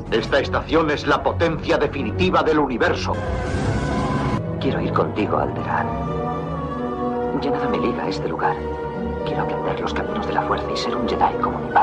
Esta estación es la potencia definitiva del universo. Quiero ir contigo, Alderaan. Ya nada me liga a este lugar. Quiero aprender los caminos de la fuerza y ser un Jedi como mi padre.